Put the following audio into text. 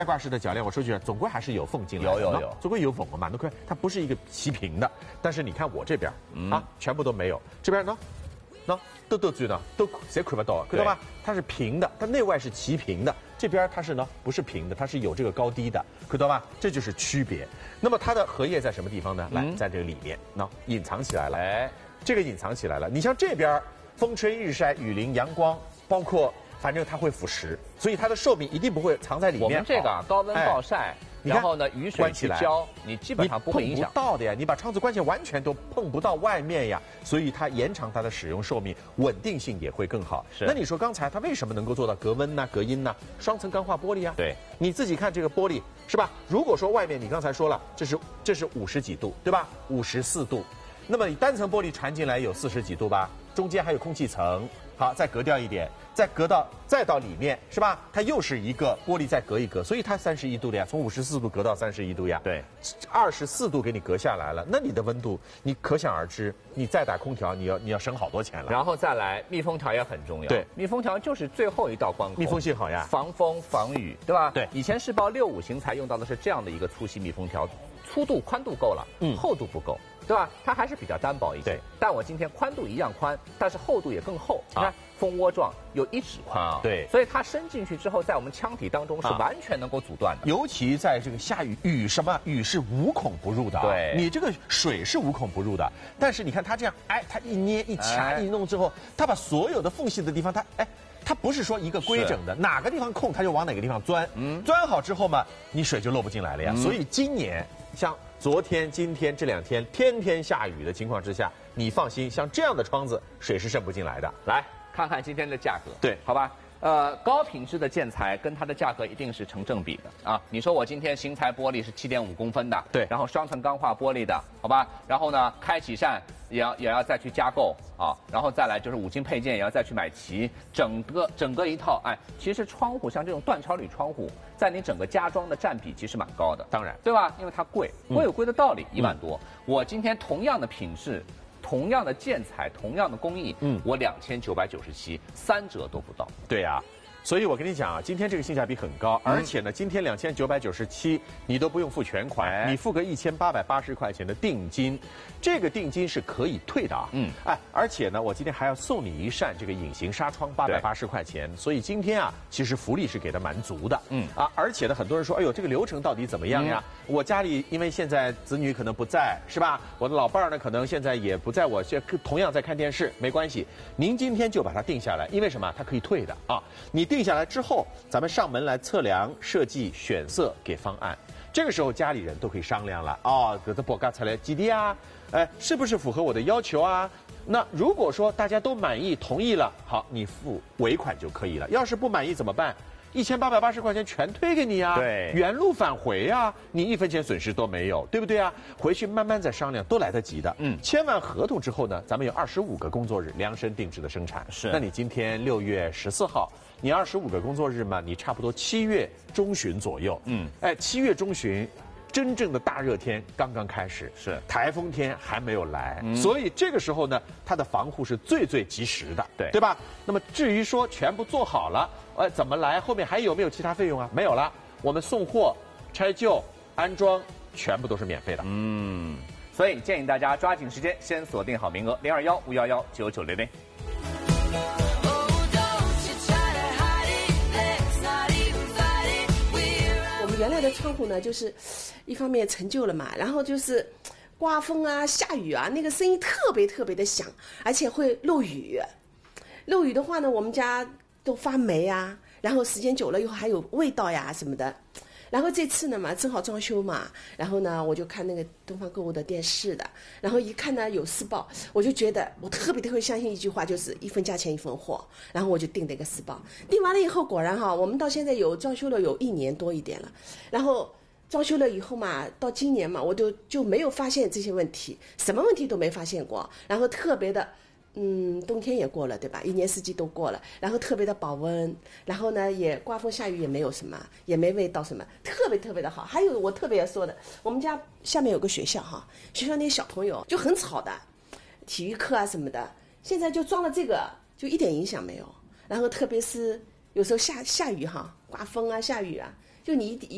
挂式的铰链，我说句，总归还是有缝进来的， 有， 总归有缝的嘛。那看它不是一个齐平的，但是你看我这边啊，全部都没有，这边呢，都最呢，都谁看不到，看到吧？它是平的，它内外是齐平的，这边它是呢不是平的，它是有这个高低的，看到吧？这就是区别。那么它的荷叶在什么地方呢？来，在这个里面，隐藏起来了。哎，这个隐藏起来了。你像这边，风吹日晒雨淋阳光，包括。反正它会腐蚀，所以它的寿命一定不会藏在里面。 我们这个高温暴晒，然后呢雨水去浇，你基本上不会影响。 碰不到的呀，你把窗子关起来，完全都碰不到外面呀，所以它延长它的使用寿命，稳定性也会更好。那你说刚才它为什么能够做到隔温呢、隔音呢？双层钢化玻璃啊。 对， 你自己看这个玻璃是吧？如果说外面你刚才说了，这是50几度对吧？54度，那么你单层玻璃传进来有40几度吧？中间还有空气层。好，再隔掉一点，再到里面是吧？它又是一个玻璃再隔一隔，所以它31度的呀，从54度隔到31度呀。 对 ，24度给你隔下来了，那你的温度你可想而知，你再打空调你要省好多钱了。 然后再来密封条也很重要。 对， 密封条就是最后一道关口。 密封性好呀， 防风防雨，对吧？ 对， 以前世豹65型材用到的是这样的一个粗细密封条，粗度宽度够了，厚度不够。对吧？它还是比较单薄一些。 对， 但我今天宽度一样宽，但是厚度也更厚。你看，蜂窝状有1指宽啊。 对， 所以它伸进去之后，在我们腔体当中是完全能够阻断的。 尤其在这个下雨，雨是无孔不入的。 对， 你这个水是无孔不入的。但是你看它这样，它一捏一掐一弄之后，它把所有的缝隙的地方，它不是说一个规整的，哪个地方空它就往哪个地方钻。钻好之后嘛，你水就漏不进来了呀。所以今年像。昨天、今天这2天天天下雨的情况之下，你放心，像这样的窗子水是渗不进来的。 来看看今天的价格， 对， 好吧？高品质的建材跟它的价格一定是成正比的啊！你说我今天新材玻璃是7.5公分的， 对， 然后双层钢化玻璃的，好吧？然后呢，开启扇也要再去加购啊，然后再来就是5金配件也要再去买齐，整个一套。其实窗户像这种断桥铝窗户，在你整个家装的占比其实蛮高的， 当然， 对吧？因为它贵，贵有贵的道理，1万多。我今天同样的品质。同样的建材，同样的工艺，我2997，3折都不到。 对呀。所以我跟你讲啊，今天这个性价比很高，而且呢，今天2997你都不用付全款，你付个1880块钱的定金，这个定金是可以退的啊。而且呢，我今天还要送你一扇这个隐形纱窗，880块钱。所以今天啊，其实福利是给的蛮足的。而且呢，很多人说，哎呦，这个流程到底怎么样呀？我家里因为现在子女可能不在，是吧？我的老伴儿呢，可能现在也不在，我同样在看电视，没关系，您今天就把它定下来，因为什么？它可以退的啊。你定下来之后，咱们上门来测量、设计、选色、给方案。这个时候家里人都可以商量了给他报价出来几滴啊？是不是符合我的要求啊？那如果说大家都满意、同意了，好，你付尾款就可以了。要是不满意怎么办？1880块钱全退给你啊， 对， 原路返回啊，你1分钱损失都没有，对不对啊？回去慢慢再商量，都来得及的。签完合同之后呢，咱们有25个工作日量身定制的生产。 是， 那你今天6月14号，你25个工作日嘛，你差不多7月中旬左右。7月中旬。真正的大热天刚刚开始， 是台风天还没有来，所以这个时候呢，它的防护是最及时的，对吧？那么至于说全部做好了，怎么来？后面还有没有其他费用啊？没有了，我们送货、拆旧、安装全部都是免费的。 所以建议大家抓紧时间，先锁定好名额，021-511-9900。 原来的窗户呢，就是一方面陈旧了嘛，然后就是刮风啊、下雨啊，那个声音特别的响，而且会漏雨。漏雨的话呢，我们家都发霉啊，然后时间久了以后还有味道呀什么的。然后这次呢嘛，正好装修嘛，然后呢我就看那个东方购物的电视的，然后一看呢有施暴，我就觉得我特别相信一句话，就是1分价钱1分货，然后我就订了一个施暴，订完了以后果然我们到现在装修了有1年多一点了，然后装修了以后嘛，到今年嘛，我就没有发现这些问题，什么问题都没发现过，然后特别的。冬天也过了，对吧？1年4季都过了，然后特别的保温，然后呢也刮风下雨也没有什么，也没味道什么，特别的好。还有我特别要说的，我们家下面有个学校学校那些小朋友就很吵的，体育课啊什么的，现在就装了这个，就一点影响没有。然后特别是有时候下雨刮风啊下雨啊，就你